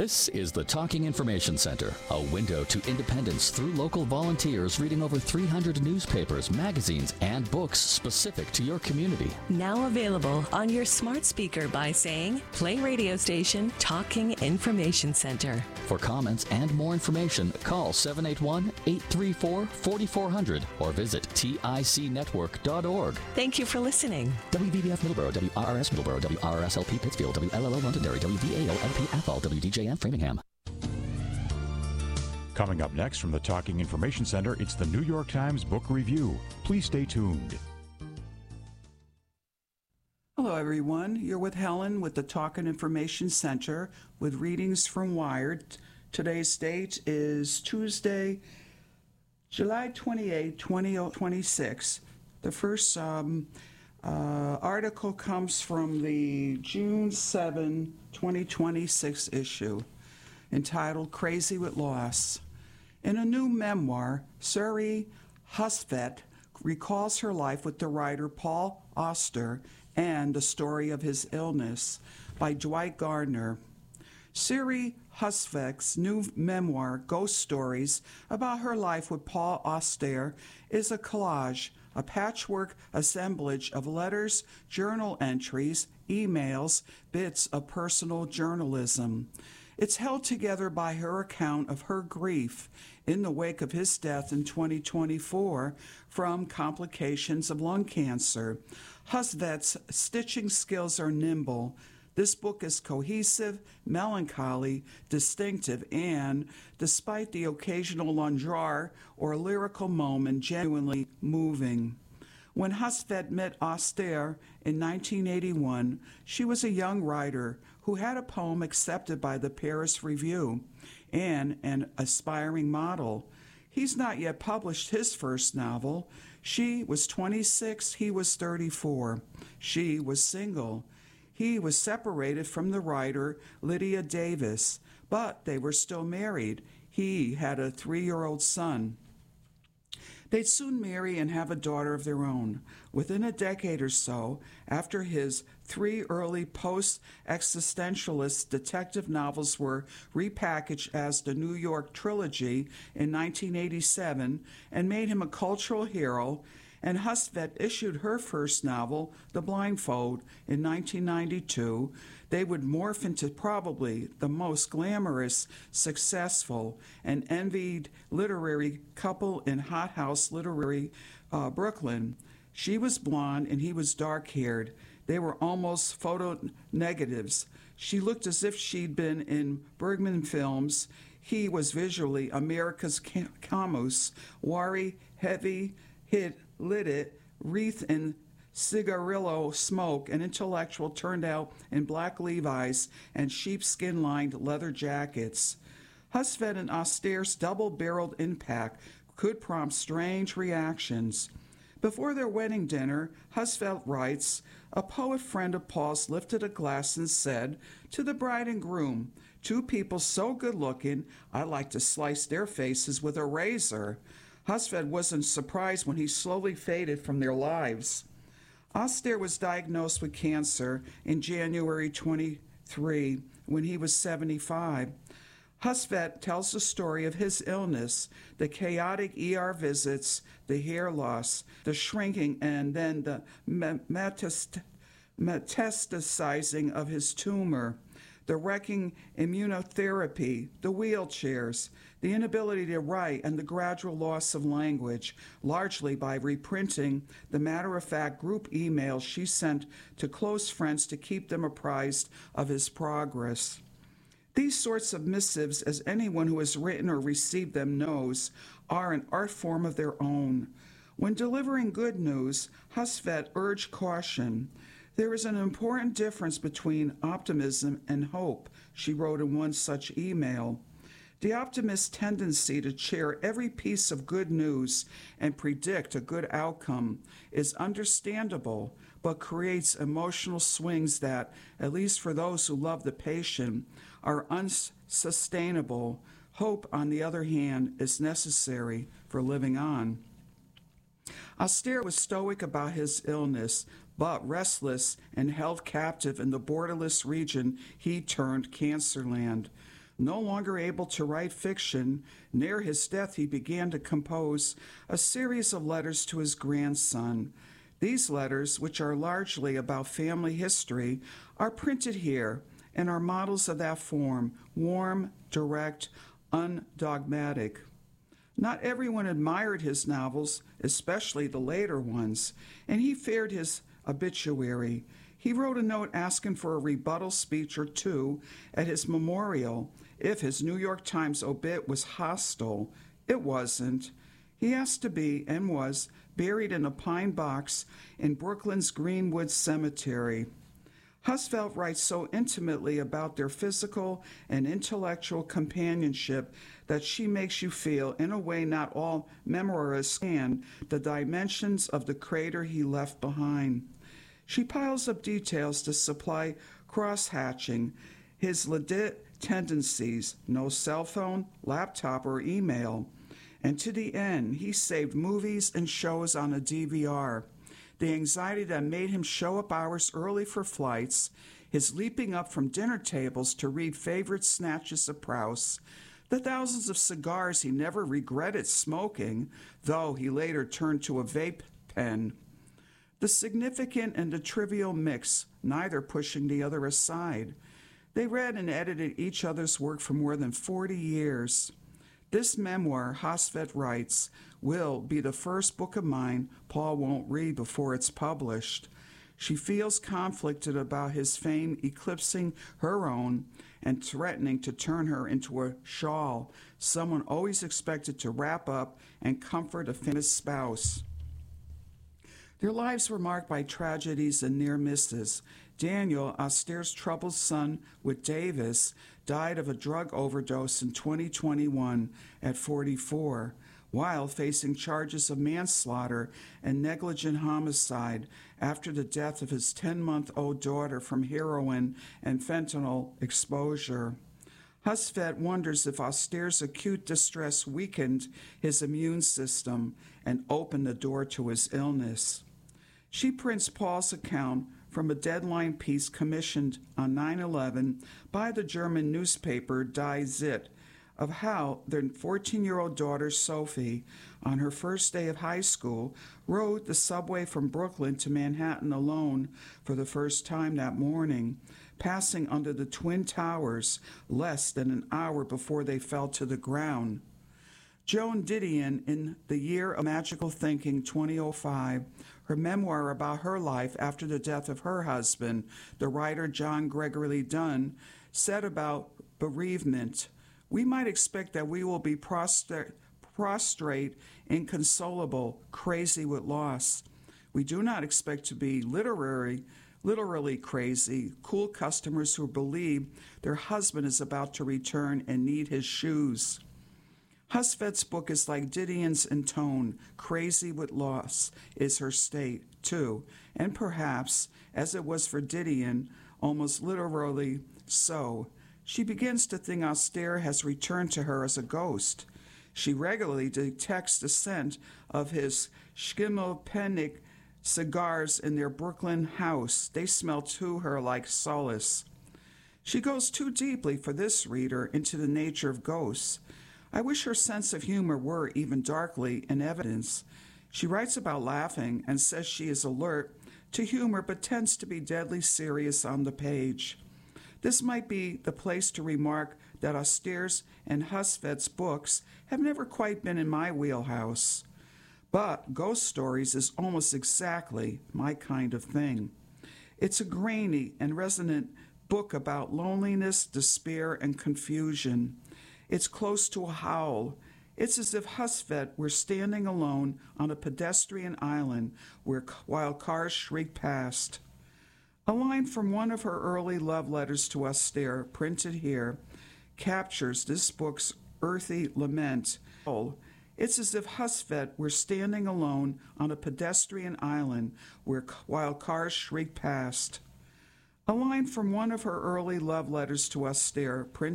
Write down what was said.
This is the Talking Information Center, a window to independence through local volunteers reading over 300 newspapers, magazines, and books specific to your community. Now available on your smart speaker by saying, play radio station Talking Information Center. For comments and more information, call 781-834-4400 or visit ticnetwork.org. Thank you for listening. WVBF Middleborough, WRRS Middleborough, WRRSLP Pittsfield, WLLO Londonderry, WVAO-LP Athol, WDJM Framingham. Coming up next from the Talking Information Center, it's the New York Times Book Review. Please stay tuned. Hello, everyone. You're with Helen with the Talking Information Center with readings from Wired. Today's date is Tuesday, July 28, 2026. The first article comes from the June 7, 2026 issue, entitled Crazy with Loss. In a new memoir, Suri Hustvedt recalls her life with the writer Paul Auster and the story of his illness by Dwight Gardner. Suri Hustvedt's new memoir, Ghost Stories, about her life with Paul Auster, is a collage, a patchwork assemblage of letters, journal entries, emails, bits of personal journalism. It's held together by her account of her grief in the wake of his death in 2024 from complications of lung cancer. Hustvedt's stitching skills are nimble. This book is cohesive, melancholy, distinctive, and, despite the occasional lingerie or lyrical moment, genuinely moving. When Hustvedt met Auster in 1981, she was a young writer who had a poem accepted by the Paris Review and an aspiring model. He's not yet published his first novel. She was 26, he was 34. She was single. He was separated from the writer Lydia Davis, but they were still married. He had a 3-year-old son. They'd soon marry and have a daughter of their own. Within a decade or so, after his 3 early post-existentialist detective novels were repackaged as the New York Trilogy in 1987 and made him a cultural hero, and Hustvedt issued her first novel, The Blindfold, in 1992, they would morph into probably the most glamorous, successful, and envied literary couple in Hot House Literary Brooklyn. She was blonde and he was dark-haired. They were almost photo negatives. She looked as if she'd been in Bergman films. He was visually America's Camus, wary, heavy, lit it, wreathed in cigarillo smoke, and intellectual, turned out in black Levi's and sheepskin-lined leather jackets. Hustvedt and Auster's double-barreled impact could prompt strange reactions. Before their wedding dinner, Hustvedt writes, a poet friend of Paul's lifted a glass and said to the bride and groom, 2 people so good-looking, I'd like to slice their faces with a razor. Hustvedt wasn't surprised when he slowly faded from their lives. Auster was diagnosed with cancer in January 23 when he was 75. Hustvedt tells the story of his illness, the chaotic ER visits, the hair loss, the shrinking, and then the metastasizing of his tumor, the wrecking immunotherapy, the wheelchairs, the inability to write, and the gradual loss of language, largely by reprinting the matter-of-fact group emails she sent to close friends to keep them apprised of his progress. These sorts of missives, as anyone who has written or received them knows, are an art form of their own. When delivering good news, Hustvedt urged caution. There is an important difference between optimism and hope, she wrote in one such email. The optimist's tendency to share every piece of good news and predict a good outcome is understandable, but creates emotional swings that, at least for those who love the patient, are unsustainable. Hope, on the other hand, is necessary for living on. Auster was stoic about his illness, but restless and held captive in the borderless region he termed Cancerland. No longer able to write fiction, near his death he began to compose a series of letters to his grandson. These letters, which are largely about family history, are printed here and are models of that form, warm, direct, undogmatic. Not everyone admired his novels, especially the later ones, and he feared his obituary. He wrote a note asking for a rebuttal speech or two at his memorial if his New York Times obit was hostile. It wasn't. He asked to be, and was, buried in a pine box in Brooklyn's Greenwood Cemetery. Husfeld writes so intimately about their physical and intellectual companionship that she makes you feel, in a way not all memoirists can, the dimensions of the crater he left behind. She piles up details to supply cross-hatching his legit tendencies, no cell phone, laptop, or email. And to the end, he saved movies and shows on a DVR. The anxiety that made him show up hours early for flights, his leaping up from dinner tables to read favorite snatches of Proust, the thousands of cigars he never regretted smoking, though he later turned to a vape pen. The significant and the trivial mix, neither pushing the other aside. They read and edited each other's work for more than 40 years. This memoir, Husfeld writes, will be the first book of mine Paul won't read before it's published. She feels conflicted about his fame eclipsing her own and threatening to turn her into a shawl, someone always expected to wrap up and comfort a famous spouse. Their lives were marked by tragedies and near misses. Daniel, Auster's troubled son with Davis, died of a drug overdose in 2021 at 44, while facing charges of manslaughter and negligent homicide after the death of his 10-month-old daughter from heroin and fentanyl exposure. Husfeld wonders if Auster's acute distress weakened his immune system and opened the door to his illness. She prints Paul's account from a Deadline piece commissioned on 9/11 by the German newspaper Die Zeit of how their 14-year-old daughter Sophie, on her first day of high school, rode the subway from Brooklyn to Manhattan alone for the first time that morning, passing under the Twin Towers less than an hour before they fell to the ground. Joan Didion, in The Year of Magical Thinking, 2005, her memoir about her life after the death of her husband, the writer John Gregory Dunn, said about bereavement, "We might expect that we will be prostrate, inconsolable, crazy with loss. We do not expect to be literally crazy, cool customers who believe their husband is about to return and need his shoes." Husfeld's book is like Didion's in tone. Crazy with loss is her state, too, and perhaps, as it was for Didion, almost literally so. She begins to think Auster has returned to her as a ghost. She regularly detects the scent of his Schimmelpenninck cigars in their Brooklyn house. They smell to her like solace. She goes too deeply for this reader into the nature of ghosts. I wish her sense of humor were even darkly in evidence. She writes about laughing and says she is alert to humor but tends to be deadly serious on the page. This might be the place to remark that Auster's and Husfeld's books have never quite been in my wheelhouse. But Ghost Stories is almost exactly my kind of thing. It's a grainy and resonant book about loneliness, despair, and confusion. It's close to a howl. It's as if Husfeld were standing alone on a pedestrian island while cars shriek past. A line from one of her early love letters to Auster, printed here, captures this book's earthy lament. It's as if Husfeld were standing alone on a pedestrian island while cars shriek past. A line from one of her early love letters to Auster, printed